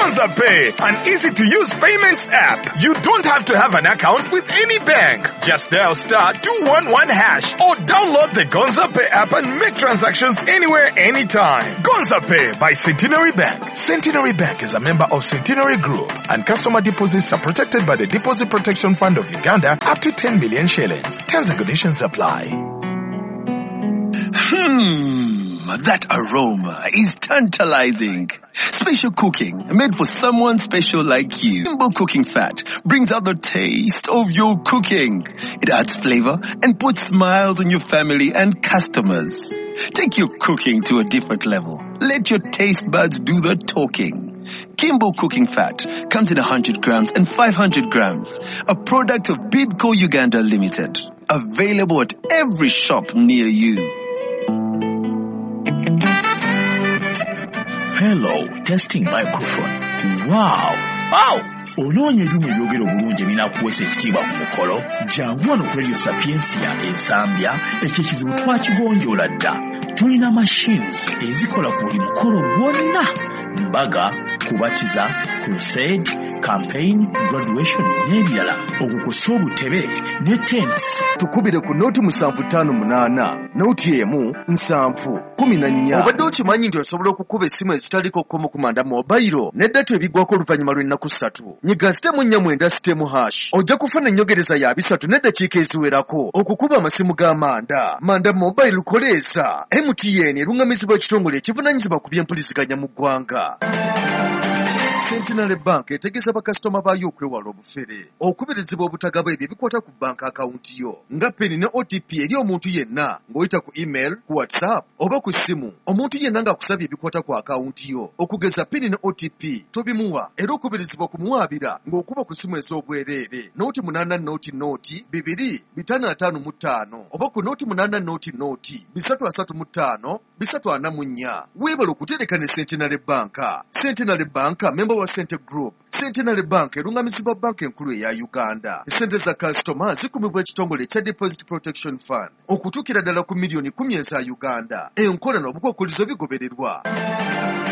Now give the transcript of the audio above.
Gonza Pay, an easy-to-use payments app. You don't have to have an account with any bank. Just dial *211# or download the Gonza Pay app and make transactions anywhere, anytime. Gonza Pay by Centenary Bank. Centenary Bank is a member of Centenary Group, and customer deposits are protected by the Deposit Protection Fund of Uganda up to 10 million shillings. Terms and conditions apply. That aroma is tantalizing. Special cooking made for someone special like you. Kimbo Cooking Fat brings out the taste of your cooking. It adds flavor and puts smiles on your family and customers. Take your cooking to a different level. Let your taste buds do the talking. Kimbo Cooking Fat comes in 100 grams and 500 grams. A product of Bidco Uganda Limited. Available at every shop near you. Hello, testing microphone. Wow. Onoonye ebyuma ebyogera obulungi ebinakuweesa ekitiibwa ku mukolo. Jangu wano ku Radio Sapiensia Ensambya, ekyo ekizibu twakigonjoola dda. Tulina machines ezikola ku buli mukolo gwonna. Mbaga, kubatiza, crusade, campaign, graduation n'ebirala. Okukusa obutebe ne tents. Tukubire ku noti 758 noti emu 714. Obadde okimanyi nti osobola okukuba essimu ezitaliko kkomo kumanda mobile n'eddata ebiggwako oluvannyuma lw'ennaku 3. Nyiga *4 ojja kufuna ennyongereza ya 3 n'eddakiika eziwerako okukuba amasimu g'amanda. Manda mobile koleeza. MTN erungamizibwa ekitongole ekivunaanyizibwa ku by'empuliziganya mu ggwanga. Centenary Bank etegeeza bakasitoma baayo okwewala obufere. Okubirizibwa obutagaba ebyo ebikwata ku bank account yo. Nga PIN ne OTP eri omuntu yenna ng'oyita ku email, ku WhatsApp oba ku ssimu. Omuntu yenna ng'akusabye ebikwata ku account yo. Okugeza PIN ne OTP tobimuwa era okubirizibwa kumuwaabira ng'okuba ku ssimu ez'obwereere. Noti 8 noti 2 555 oba ku noti 8 noti 335 344. Weebala okutereka ne Centenary Bank. Centenary Bank member wa Center Group. Centenary Bank erungamizibwa banka enkulu eya Uganda. Sente za customer zikumibwa ekitongole ekya Deposit Protection Fund okutuukira ddala ku milioni 10 eza Uganda. Enkola n'obukwakkulizo bigobererwa.